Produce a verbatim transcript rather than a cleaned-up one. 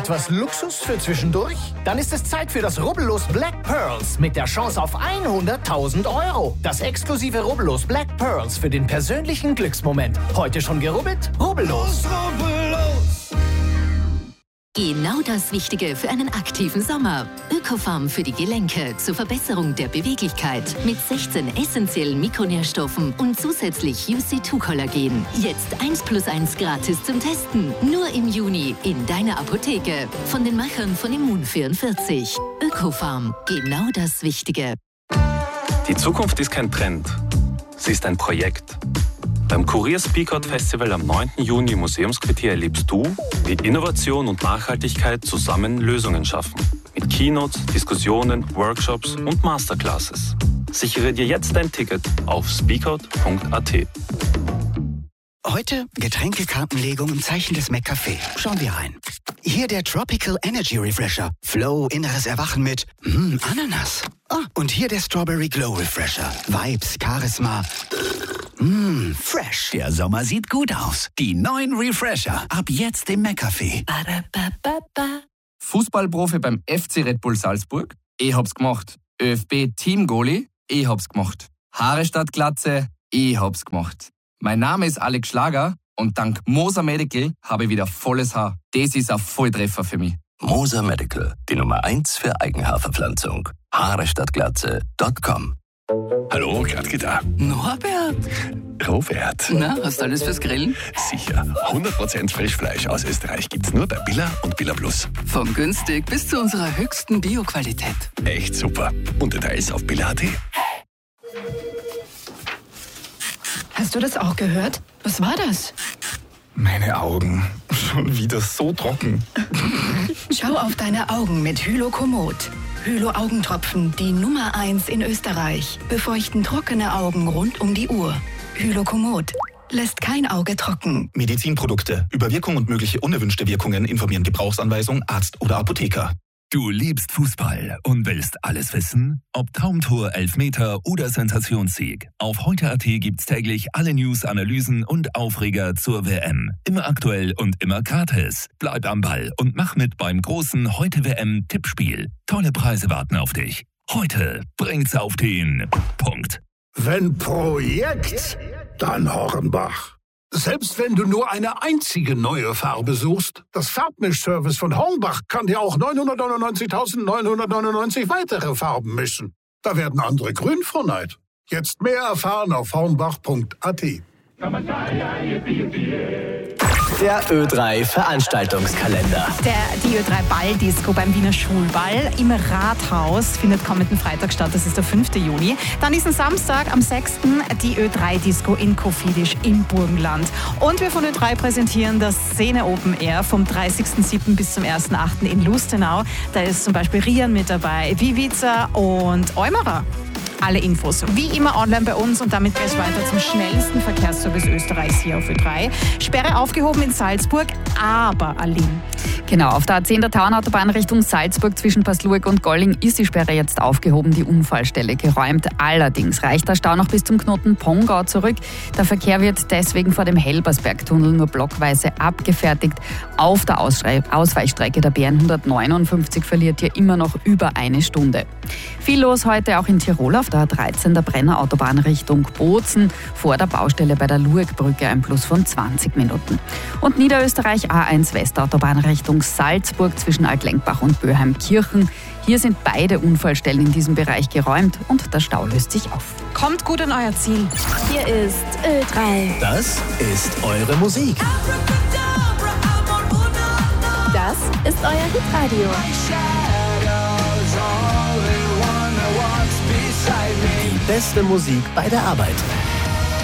Etwas Luxus für zwischendurch? Dann ist es Zeit für das Rubbellos Black Pearls mit der Chance auf hunderttausend Euro. Das exklusive Rubbellos Black Pearls für den persönlichen Glücksmoment. Heute schon gerubbelt? Rubbellos. Rubbellos. Genau das Wichtige für einen aktiven Sommer. Ökofarm für die Gelenke zur Verbesserung der Beweglichkeit mit sechzehn essentiellen Mikronährstoffen und zusätzlich U C zwei Kollagen. Jetzt eins plus eins gratis zum Testen. Nur im Juni in deiner Apotheke. Von den Machern von Immun vierundvierzig. Ökofarm. Genau das Wichtige. Die Zukunft ist kein Trend. Sie ist ein Projekt. Beim Kurier Speak Out Festival am neunten Juni im Museumsquartier erlebst du, wie Innovation und Nachhaltigkeit zusammen Lösungen schaffen. Mit Keynotes, Diskussionen, Workshops und Masterclasses. Sichere dir jetzt dein Ticket auf speakout punkt a t. Heute Getränkekartenlegung im Zeichen des McCafé. Schauen wir rein. Hier der Tropical Energy Refresher. Flow, inneres Erwachen mit mm, Ananas. Ah, und hier der Strawberry Glow Refresher. Vibes, Charisma. Mmm, fresh. Der Sommer sieht gut aus. Die neuen Refresher. Ab jetzt im McCafé. Fußballprofi beim F C Red Bull Salzburg? Ich hab's gemacht. ÖFB Teamgoalie? Ich hab's gemacht. Haare statt Glatze? Ich hab's gemacht. Mein Name ist Alex Schlager und dank Moser Medical habe ich wieder volles Haar. Das ist ein Volltreffer für mich. Moser Medical, die Nummer eins für Eigenhaarverpflanzung. Haare statt Glatze Punkt com. Hallo, Gradke da. Norbert. Robert. Na, hast du alles fürs Grillen? Sicher. hundert Prozent Frischfleisch aus Österreich gibt's nur bei Billa und Billa Plus. Von günstig bis zu unserer höchsten Bio-Qualität. Echt super. Und Details auf billa punkt a t. Hast du das auch gehört? Was war das? Meine Augen. Schon wieder so trocken. Schau auf deine Augen mit Hylokomod. Hylo-Augentropfen, die Nummer eins in Österreich. Befeuchten trockene Augen rund um die Uhr. Hylokomod. Lässt kein Auge trocken. Medizinprodukte. Über Wirkung und mögliche unerwünschte Wirkungen informieren Gebrauchsanweisung, Arzt oder Apotheker. Du liebst Fußball und willst alles wissen? Ob Traumtor, Elfmeter oder Sensationssieg. Auf heute punkt a t gibt's täglich alle News, Analysen und Aufreger zur W M. Immer aktuell und immer gratis. Bleib am Ball und mach mit beim großen Heute W M-Tippspiel. Tolle Preise warten auf dich. Heute bringt's auf den Punkt. Wenn Projekt, dann Hornbach. Selbst wenn du nur eine einzige neue Farbe suchst, das Farbmischservice von Hornbach kann dir auch neunhundertneunundneunzigtausendneunhundertneunundneunzig weitere Farben mischen. Da werden andere grün vor Neid. Jetzt mehr erfahren auf hornbach punkt a t. Der Ö drei Veranstaltungskalender. Der, die Ö drei Balldisco beim Wiener Schulball im Rathaus findet kommenden Freitag statt, das ist der fünfte Juni. Dann ist am Samstag, am sechsten die Ö drei Disco in Kofidis im Burgenland. Und wir von Ö drei präsentieren das Szene Open Air vom dreißigsten siebten bis zum ersten achten in Lustenau. Da ist zum Beispiel Rian mit dabei, Vivica und Eumerer. Alle Infos wie immer online bei uns und damit geht es weiter zum schnellsten Verkehrsservice Österreichs hier auf Ö drei. Sperre aufgehoben in Salzburg, aber Aline. Genau, auf der A zehn der Tauernautobahn Richtung Salzburg zwischen Pasluek und Golling ist die Sperre jetzt aufgehoben, die Unfallstelle geräumt. Allerdings reicht der Stau noch bis zum Knoten Pongau zurück. Der Verkehr wird deswegen vor dem Helbersbergtunnel nur blockweise abgefertigt. Auf der Ausschrei- Ausweichstrecke der B hundertneunundfünfzig verliert ihr immer noch über eine Stunde. Viel los heute auch in Tirol auf der A dreizehn der Brenner Autobahn Richtung Bozen. Vor der Baustelle bei der Luegbrücke ein Plus von zwanzig Minuten. Und Niederösterreich A eins Westautobahn Richtung Salzburg zwischen Altlenkbach und Böheimkirchen. Hier sind beide Unfallstellen in diesem Bereich geräumt und der Stau löst sich auf. Kommt gut an euer Ziel. Hier ist Ö drei. Das ist eure Musik. Das ist euer Hitradio. Die beste Musik bei der Arbeit.